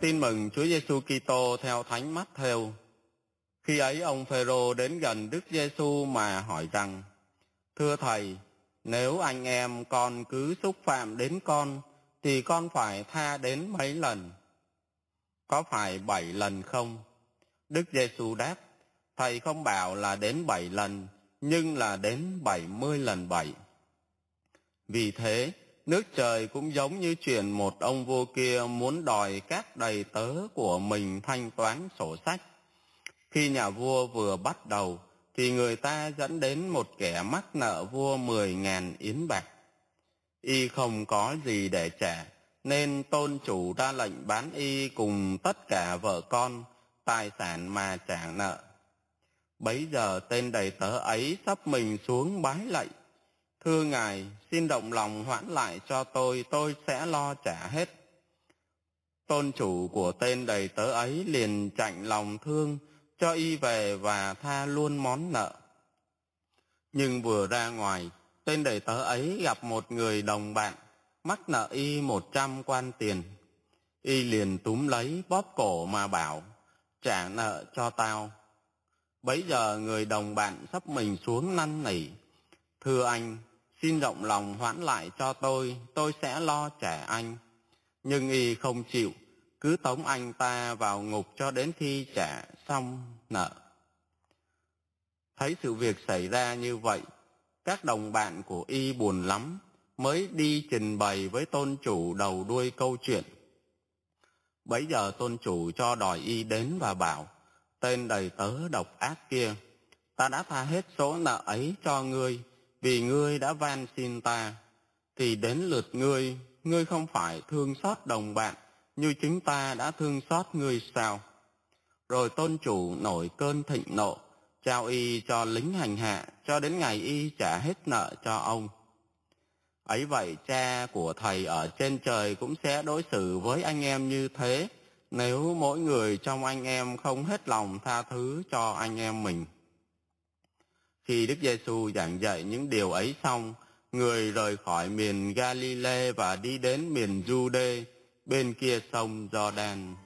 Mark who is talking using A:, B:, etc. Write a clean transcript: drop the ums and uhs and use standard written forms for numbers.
A: Tin mừng Chúa Giêsu Kitô theo Thánh Mátthêu. Khi ấy ông Phêrô đến gần Đức Giêsu mà hỏi rằng: Thưa Thầy, nếu anh em con cứ xúc phạm đến con, thì con phải tha đến mấy lần? Có phải 7 lần không? Đức Giêsu đáp: Thầy không bảo là đến 7 lần, nhưng là đến 70 lần 7. Vì thế, nước trời cũng giống như chuyện một ông vua kia muốn đòi các đầy tớ của mình thanh toán sổ sách. Khi nhà vua vừa bắt đầu, thì người ta dẫn đến một kẻ mắc nợ vua 10.000 yến bạc. Y không có gì để trả, nên tôn chủ ra lệnh bán y cùng tất cả vợ con, tài sản mà trả nợ. Bấy giờ tên đầy tớ ấy xấp mình xuống bái lạy: Thưa Ngài, xin động lòng hoãn lại cho tôi sẽ lo trả hết. Tôn chủ của tên đầy tớ ấy liền chạnh lòng thương, cho y về và tha luôn món nợ. Nhưng vừa ra ngoài, tên đầy tớ ấy gặp một người đồng bạn, mắc nợ y 100 quan tiền. Y liền túm lấy bóp cổ mà bảo: Trả nợ cho tao. Bấy giờ người đồng bạn xấp mình xuống năn nỉ: Thưa anh, xin rộng lòng hoãn lại cho tôi sẽ lo trả anh. Nhưng y không chịu, cứ tống anh ta vào ngục cho đến khi trả xong nợ. Thấy sự việc xảy ra như vậy, các đồng bạn của y buồn lắm, mới đi trình bày với tôn chủ đầu đuôi câu chuyện. Bấy giờ tôn chủ cho đòi y đến và bảo: Tên đầy tớ độc ác kia, ta đã tha hết số nợ ấy cho ngươi, vì ngươi đã van xin ta. Thì đến lượt ngươi không phải thương xót đồng bạn như chính ta đã thương xót ngươi sao? Rồi tôn chủ nổi cơn thịnh nộ, trao y cho lính hành hạ cho đến ngày y trả hết nợ cho ông. Ấy vậy cha của thầy ở trên trời cũng sẽ đối xử với anh em như thế, nếu mỗi người trong anh em không hết lòng tha thứ cho anh em mình. Khi Đức Giêsu giảng dạy những điều ấy xong, người rời khỏi miền Galile và đi đến miền Giu-đê bên kia sông Giođan.